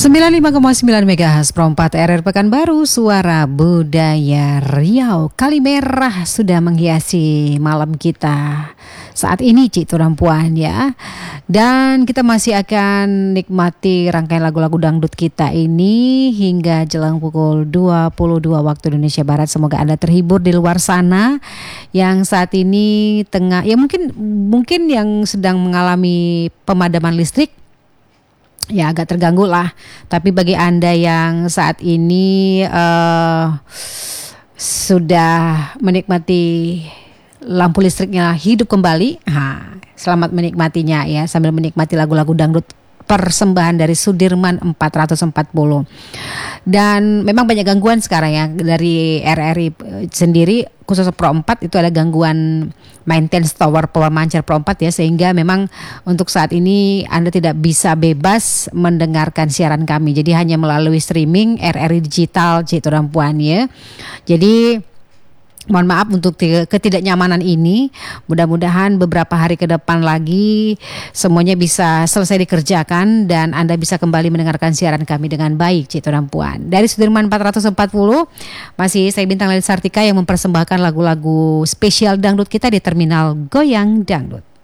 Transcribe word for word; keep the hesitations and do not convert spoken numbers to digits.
sembilan puluh lima koma sembilan MHz Pro empat R R Pekanbaru, Suara Budaya Riau. Kali merah sudah menghiasi malam kita saat ini, Cik Turang Puan ya. Dan kita masih akan nikmati rangkaian lagu-lagu dangdut kita ini hingga jelang pukul dua puluh dua waktu Indonesia Barat. Semoga Anda terhibur di luar sana yang saat ini tengah, ya mungkin mungkin yang sedang mengalami pemadaman listrik. Ya agak terganggu lah. Tapi bagi Anda yang saat ini uh, sudah menikmati lampu listriknya hidup kembali, ha, selamat menikmatinya ya, sambil menikmati lagu-lagu dangdut persembahan dari Sudirman empat ratus empat puluh. Dan memang banyak gangguan sekarang ya dari R R I sendiri, khusus Pro empat itu ada gangguan maintenance tower power mancar Pro empat ya, sehingga memang untuk saat ini Anda tidak bisa bebas mendengarkan siaran kami. Jadi hanya melalui streaming R R I digital, Cik Turang Puan ya. Jadi mohon maaf untuk ketidaknyamanan ini. Mudah-mudahan beberapa hari ke depan lagi semuanya bisa selesai dikerjakan dan Anda bisa kembali mendengarkan siaran kami dengan baik, Cik Turang Puan. Dari Sudirman empat ratus empat puluh masih saya Bintang Lalit Sartika yang mempersembahkan lagu-lagu spesial dangdut kita di Terminal Goyang Dangdut.